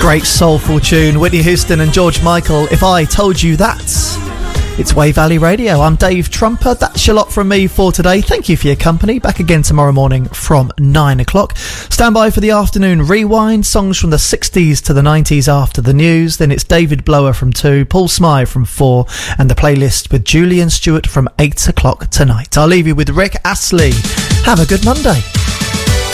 Great soulful tune, Whitney Houston and George Michael, If I Told You That. It's Wave Valley Radio. I'm Dave Trumper. That's your lot from me for today. Thank you for your company. Back again tomorrow morning from 9 o'clock. Stand by for the afternoon rewind. Songs from the 60s to the 90s after the news. Then it's David Blower from 2, Paul Smythe from 4, and the playlist with Julian Stewart from 8 o'clock tonight. I'll leave you with Rick Astley. Have a good Monday.